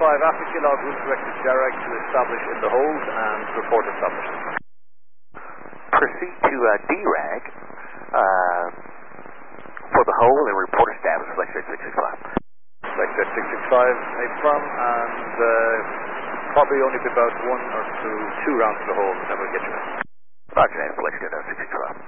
after Kellogg will direct the Jarrag to establish in the hold and report established. Proceed to DRAG for the hole and report established, Flexjet 665. Flexjet 665, made from, and probably only be about two rounds to the hole, and then we'll get you in. Roger that, Flexjet 665.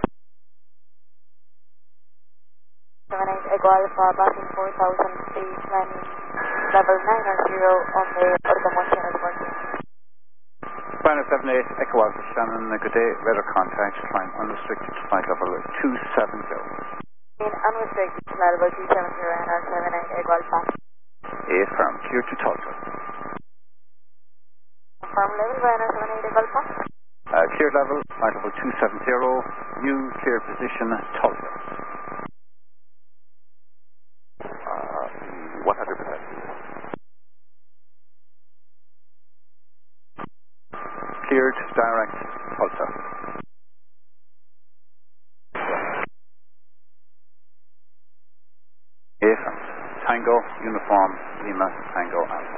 78 Echo Alpha, passing 4,000 feet, landing level 900 on the Orca Reservoir. Final 78 Echo Alpha, Shannon, good day, radar contact, climb unrestricted to flight level 270. In unrestricted to flight level 270 and our 78 Echo Alpha. Affirm, clear to Tulsa. Confirm level, Ryanair 78 Echo Alpha. Clear level, flight level 270, new clear position, Tulsa. 100%. Cleared, direct, Tulsa. Affirm. Tango, uniform, Lima, Tango, Alpha.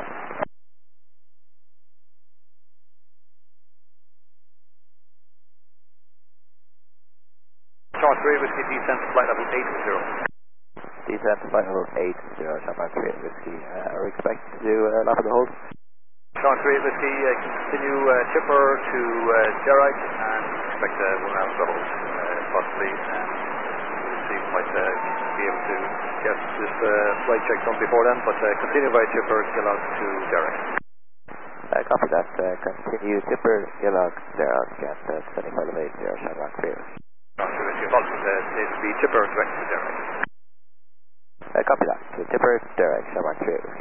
Charles 3 Whiskey, descent to flight level 80. Descent to flight level 80, Shamrock 3 Whiskey. Are we expected to do a lap of the hold? Charles 3 Whiskey, continue chipper to Jarrag and expect one round of the hold, possibly. We'll see, we might be able to get this flight check done before then, but continue by chipper Kellogg to Jarrag. Copy that. Continue chipper Kellogg, Jarrag, at 2580, Shamrock 3 Whiskey. Charles 3 Whiskey, the chipper direct to Jarrag. Copy that. The tipper, Derek, Shamrock 3.